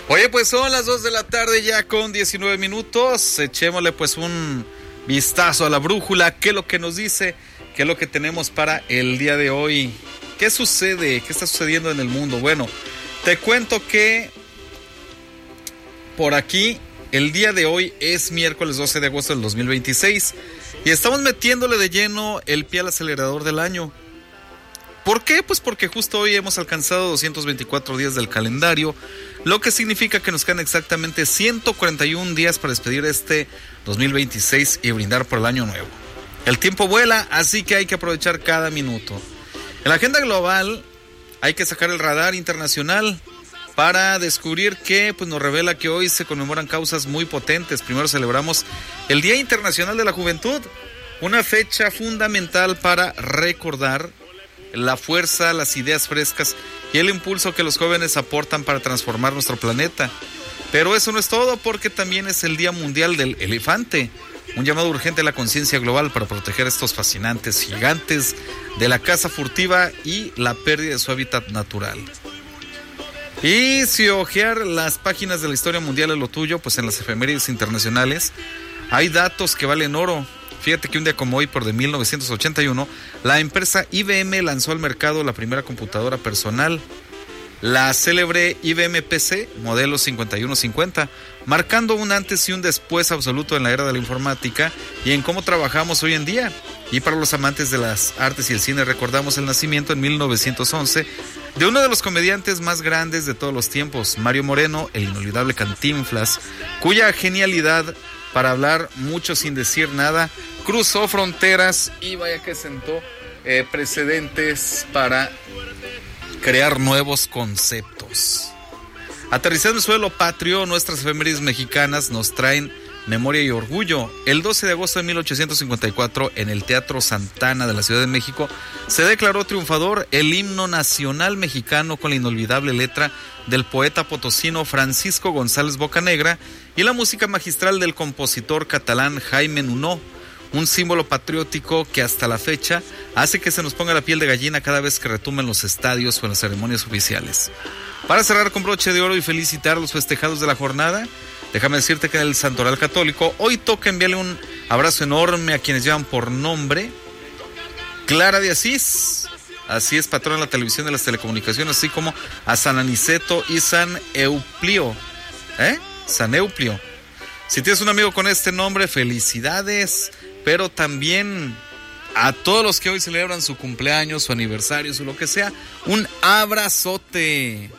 Oye, pues son las 2 de la tarde ya con 19 minutos. Echémosle pues un vistazo a la brújula. ¿Qué es lo que nos dice? ¿Qué es lo que tenemos para el día de hoy? ¿Qué sucede? ¿Qué está sucediendo en el mundo? Bueno, te cuento que por aquí el día de hoy es miércoles 12 de agosto del 2026 y estamos metiéndole de lleno el pie al acelerador del año. ¿Por qué? Pues porque justo hoy hemos alcanzado 224 días del calendario, lo que significa que nos quedan exactamente 141 días para despedir este 2026 y brindar por el año nuevo. El tiempo vuela, así que hay que aprovechar cada minuto. En la agenda global hay que sacar el radar internacional para descubrir que pues nos revela que hoy se conmemoran causas muy potentes. Primero celebramos el Día Internacional de la Juventud, una fecha fundamental para recordar la fuerza, las ideas frescas y el impulso que los jóvenes aportan para transformar nuestro planeta. Pero eso no es todo, porque también es el Día Mundial del Elefante, un llamado urgente a la conciencia global para proteger a estos fascinantes gigantes de la caza furtiva y la pérdida de su hábitat natural. Y si ojear las páginas de la historia mundial es lo tuyo, pues en las efemérides internacionales hay datos que valen oro. Fíjate que un día como hoy, por de 1981, la empresa IBM lanzó al mercado la primera computadora personal, la célebre IBM PC modelo 5150, marcando un antes y un después absoluto en la era de la informática y en cómo trabajamos hoy en día. Y para los amantes de las artes y el cine, recordamos el nacimiento en 1911 de uno de los comediantes más grandes de todos los tiempos, Mario Moreno, el inolvidable Cantinflas, cuya genialidad para hablar mucho sin decir nada cruzó fronteras y vaya que sentó precedentes para crear nuevos conceptos. Aterrizando en suelo patrio, nuestras efemérides mexicanas nos traen memoria y orgullo. El 12 de agosto de 1854, en el Teatro Santana de la Ciudad de México, se declaró triunfador el himno nacional mexicano con la inolvidable letra del poeta potosino Francisco González Bocanegra y la música magistral del compositor catalán Jaime Nuno, un símbolo patriótico que hasta la fecha hace que se nos ponga la piel de gallina cada vez que retumba en los estadios o en las ceremonias oficiales. Para cerrar con broche de oro y felicitar a los festejados de la jornada, déjame decirte que en el Santoral Católico hoy toca enviarle un abrazo enorme a quienes llevan por nombre Clara de Asís, así es, patrona de la televisión de las telecomunicaciones, así como a San Aniceto y San Euplio. San Euplio. Si tienes un amigo con este nombre, felicidades, pero también a todos los que hoy celebran su cumpleaños, su aniversario, su lo que sea, un abrazote.